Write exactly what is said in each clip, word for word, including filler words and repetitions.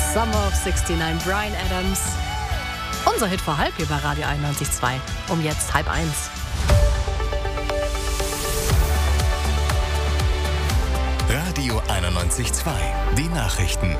Summer of sixty-nine, Bryan Adams. Unser Hit vor halb hier bei Radio einundneunzig Komma zwei. Um jetzt halb eins. Radio einundneunzig Komma zwei. Die Nachrichten.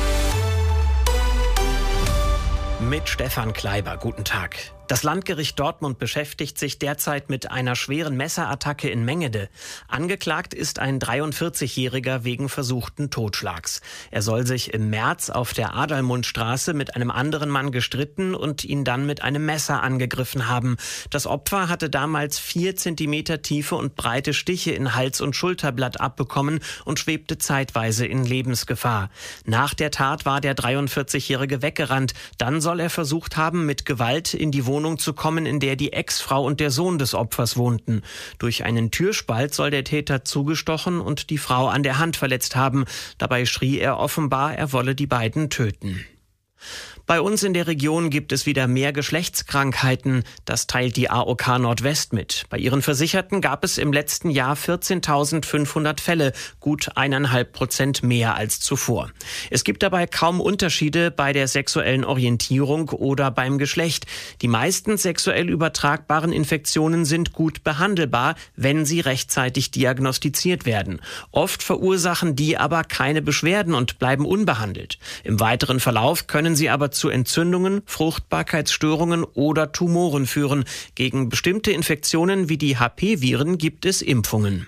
Mit Stefan Kleiber. Guten Tag. Das Landgericht Dortmund beschäftigt sich derzeit mit einer schweren Messerattacke in Mengede. Angeklagt ist ein dreiundvierzigjähriger wegen versuchten Totschlags. Er soll sich im März auf der Adalmundstraße mit einem anderen Mann gestritten und ihn dann mit einem Messer angegriffen haben. Das Opfer hatte damals vier Zentimeter tiefe und breite Stiche in Hals- und Schulterblatt abbekommen und schwebte zeitweise in Lebensgefahr. Nach der Tat war der dreiundvierzigjährige weggerannt. Dann soll er versucht haben, mit Gewalt in die Wohnung zu kommen, in der die Ex-Frau und der Sohn des Opfers wohnten. Durch einen Türspalt soll der Täter zugestochen und die Frau an der Hand verletzt haben. Dabei schrie er offenbar, er wolle die beiden töten. Bei uns in der Region gibt es wieder mehr Geschlechtskrankheiten. Das teilt die A O K Nordwest mit. Bei ihren Versicherten gab es im letzten Jahr vierzehntausendfünfhundert Fälle, gut eineinhalb Prozent mehr als zuvor. Es gibt dabei kaum Unterschiede bei der sexuellen Orientierung oder beim Geschlecht. Die meisten sexuell übertragbaren Infektionen sind gut behandelbar, wenn sie rechtzeitig diagnostiziert werden. Oft verursachen die aber keine Beschwerden und bleiben unbehandelt. Im weiteren Verlauf können sie aber zu Entzündungen, Fruchtbarkeitsstörungen oder Tumoren führen. Gegen bestimmte Infektionen wie die H P-Viren gibt es Impfungen.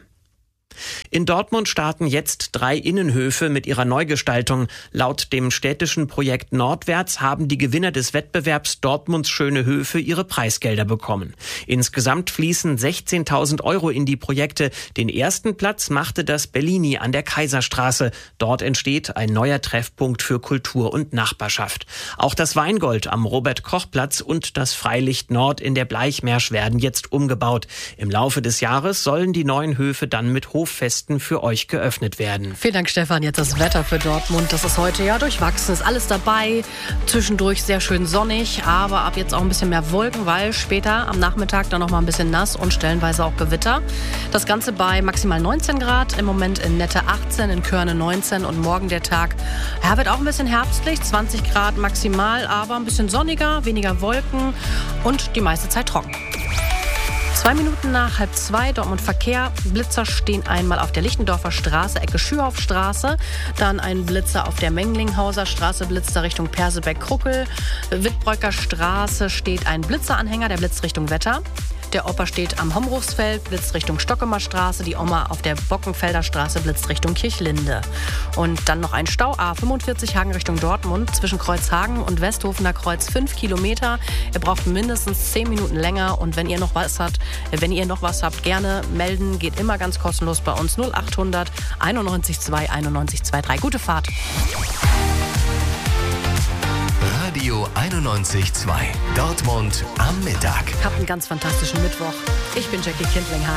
In Dortmund starten jetzt drei Innenhöfe mit ihrer Neugestaltung. Laut dem städtischen Projekt Nordwärts haben die Gewinner des Wettbewerbs Dortmunds schöne Höfe ihre Preisgelder bekommen. Insgesamt fließen sechzehntausend Euro in die Projekte. Den ersten Platz machte das Bellini an der Kaiserstraße. Dort entsteht ein neuer Treffpunkt für Kultur und Nachbarschaft. Auch das Weingold am Robert-Koch-Platz und das Freilicht Nord in der Bleichmersch werden jetzt umgebaut. Im Laufe des Jahres sollen die neuen Höfe dann mit Hoffesten für euch geöffnet werden. Vielen Dank, Stefan. Jetzt das Wetter für Dortmund. Das ist heute ja durchwachsen. Ist alles dabei. Zwischendurch sehr schön sonnig, aber ab jetzt auch ein bisschen mehr Wolken, weil später am Nachmittag dann noch mal ein bisschen nass und stellenweise auch Gewitter. Das Ganze bei maximal neunzehn Grad. Im Moment in Nette achtzehn, in Körne neunzehn und morgen der Tag. Ja, wird auch ein bisschen herbstlich. zwanzig Grad maximal, aber ein bisschen sonniger, weniger Wolken und die meiste Zeit trocken. Zwei Minuten nach halb zwei, Dortmund Verkehr. Blitzer stehen einmal auf der Lichtendorfer Straße, Ecke Schürhoffstraße. Dann ein Blitzer auf der Menglinghauser Straße, blitzt da Richtung Persebeck-Kruckel. Wittbreuker Straße steht ein Blitzeranhänger, der blitzt Richtung Wetter. Der Opa steht am Hombruchsfeld, blitzt Richtung Stockemer Straße. Die Oma auf der Bockenfelder Straße blitzt Richtung Kirchlinde. Und dann noch ein Stau, A fünfundvierzig Hagen Richtung Dortmund, zwischen Kreuzhagen und Westhofener Kreuz fünf Kilometer. Ihr braucht mindestens zehn Minuten länger. Und wenn ihr noch was habt, wenn ihr noch was habt, gerne melden. Geht immer ganz kostenlos bei uns. null achthundert einundneunzig zwei einundneunzig drei. Gute Fahrt. Radio einundneunzig Komma zwei. Dortmund am Mittag. Habt einen ganz fantastischen Mittwoch. Ich bin Jackie Kindling.